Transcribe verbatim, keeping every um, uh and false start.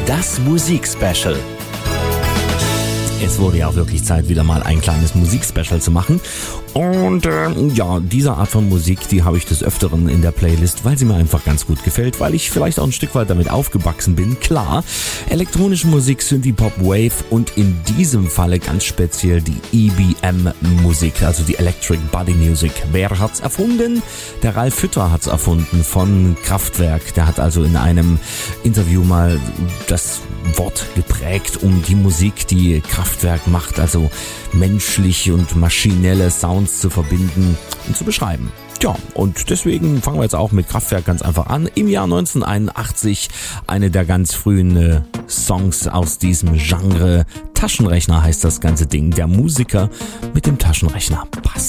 Das Musikspecial. Es wurde ja auch wirklich Zeit, wieder mal ein kleines Musikspecial zu machen. Und äh, ja, diese Art von Musik, die habe ich des Öfteren in der Playlist, weil sie mir einfach ganz gut gefällt, weil ich vielleicht auch ein Stück weit damit aufgewachsen bin. Klar, elektronische Musik, Synthie-Pop, Wave und in diesem Falle ganz speziell die E B M-Musik, also die Electric Body Music. Wer hat's erfunden? Der Ralf Hütter hat's erfunden von Kraftwerk. Der hat also in einem Interview mal das Wort geprägt, um die Musik, die Kraftwerk macht, also menschliche und maschinelle Sounds zu verbinden und zu beschreiben. Tja, und deswegen fangen wir jetzt auch mit Kraftwerk ganz einfach an. Im Jahr neunzehnhunderteinundachtzig eine der ganz frühen äh, Songs aus diesem Genre. Taschenrechner heißt das ganze Ding. Der Musiker mit dem Taschenrechner. Passt.